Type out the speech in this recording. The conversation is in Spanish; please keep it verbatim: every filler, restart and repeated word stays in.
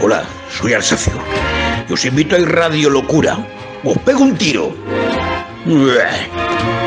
Hola, soy Alsacio. Y os invito a ir Radio Locura. Os pego un tiro.